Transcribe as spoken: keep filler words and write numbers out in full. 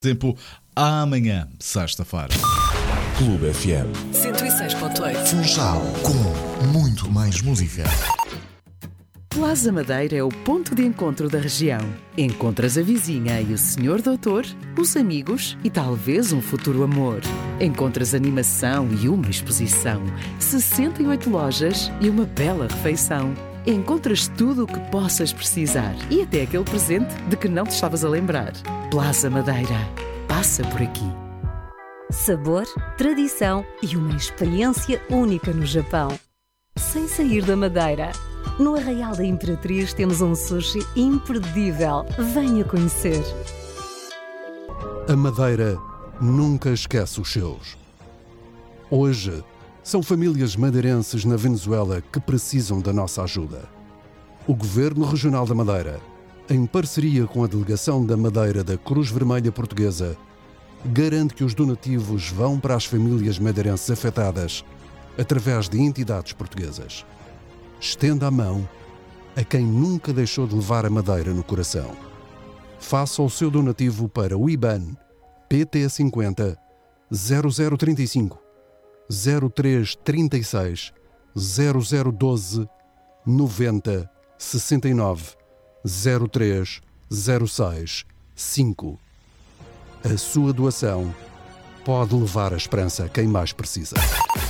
Tempo amanhã, sexta-feira. Clube F M cento e seis ponto oito. Funchal, com muito mais música. Plaza Madeira é o ponto de encontro da região. Encontras a vizinha e o senhor doutor, os amigos e talvez um futuro amor. Encontras animação e uma exposição, sessenta e oito lojas e uma bela refeição. Encontras tudo o que possas precisar e até aquele presente de que não te estavas a lembrar. Plaza Madeira. Passa por aqui. Sabor, tradição e uma experiência única no Japão. Sem sair da Madeira. No Arraial da Imperatriz temos um sushi imperdível. Venha conhecer. A Madeira nunca esquece os seus. Hoje, são famílias madeirenses na Venezuela que precisam da nossa ajuda. O Governo Regional da Madeira, em parceria com a Delegação da Madeira da Cruz Vermelha Portuguesa, garante que os donativos vão para as famílias madeirenses afetadas através de entidades portuguesas. Estenda a mão a quem nunca deixou de levar a Madeira no coração. Faça o seu donativo para o I B A N P T cinquenta zero zero trinta e cinco zero três trinta e seis zero zero doze noventa sessenta e nove zero três zero seis cinco. A sua doação pode levar a esperança a quem mais precisa.